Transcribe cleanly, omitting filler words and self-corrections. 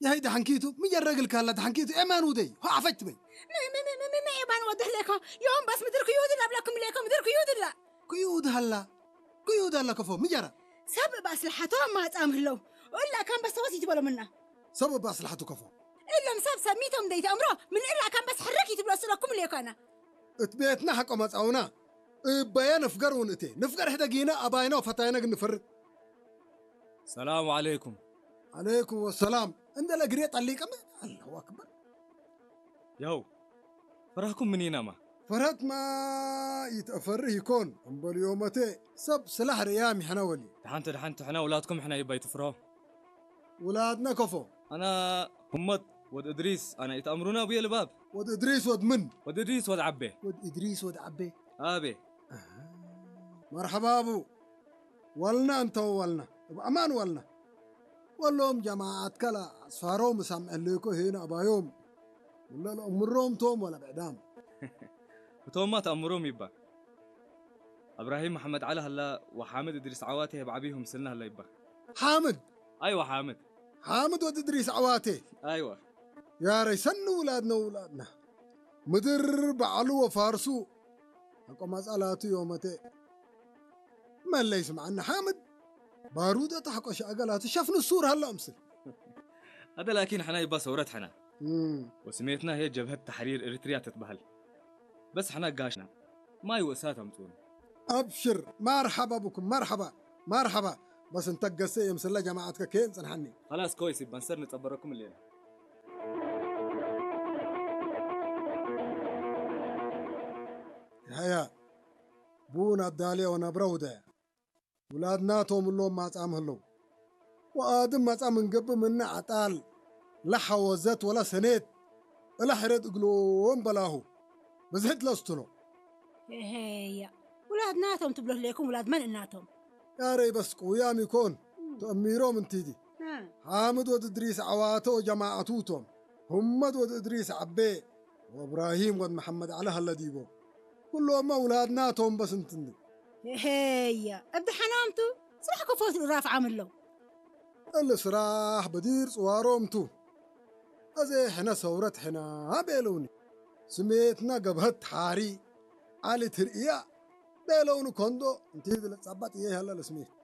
هيدا حنكيتو مي الرجل كان لا حنكيتو امان ودي هو عفت بي ما يبان وضح لكم يوم بس مدير قيود لا بلاكم ليكم مدير قيود لا قيود هلا كفو مجرى سبب أسلحتهم ما تعملوا إلا كان بس وصيت ولا منه سبب أسلحته كفو إلا مساب سميتهم ديت أمره من إلا كان بس حركي تبلا سلكم اللي كنا اتبيتنا حق أمس أونا بيان نفقر ونتي نفقر حدا جينا أباينا وفتاينا نفرق. السلام عليكم. عليكم السلام. عند الأجريت عليك كم الله أكبر. ياو فرحكم منين ما؟ فرحت ما يتأفره يكون أم باليومتي سب سلاح ريامي حنولي. دحنت حنا أولادكم حنا يبي تفرحوا. ولادنا كفو. أنا همت ود إدريس أنا يتأمرون أبي الباب. ود إدريس ود من؟ ود إدريس ود عبي. ود إدريس ود عبي. أبي. مرحبا أبو. ولنا أنت ولنا. أمان ولنا. واللهم جماعة كلا صاروا مسامع لكم هنا أبايوم. ولا أمرهم توم ولا بعدام. توم ما تأمرهم يبا. إبراهيم محمد علي هلا وحامد إدريس عواته بعبيهم سنة هلا يبا. حامد. أيوة حامد. حامد ود إدريس عواته. أيوة. يا ريسن ولادنا. مدر بعلو وفارسو. أكو مسألة يومتي. ما اللي يسمع عنا حامد. بارودة تحكو شاقلات شافنا الصورة هلا أمثل. هذا لكن حنا يبا صورت حنا. وسميتنا هي جبهة تحرير إريتريا تتبهل. بس حنا قاشنا ما يوساتها متون. أبشر مرحبا بكم مرحبا بس انت قصي مسلا جماعتك كين سنحني. خلاص كويس يبقى نصير نتبركم الليلة. هيا بونا الدالية ونبرودة ولادنا توم اللهم ما تعملوا وآدم ما تعمل قبل منا عطال لا حوزت ولا سنيت ولا حرد قلوم بلاهو بزهد لستنو هي ولادناتهم تبلغ ليكم ولاد من اناتهم يا ري بس قويام يكون تأميرو من تيدي حامد ود إدريس عواته وجماعتوتهم همد ود إدريس عبي وإبراهيم ود محمد على هالديبو كلهم أولادناتهم بس انتندي هي ابدا حنامتو صراحة كفوت الراف عامل له الإسراح بدير صوارومتو أزي حنا صورت حنا هابيلوني سميتنا قبهت حاري علي ترقيا بيلونو كوندو انتي دلت صبات إيه هلا لسميت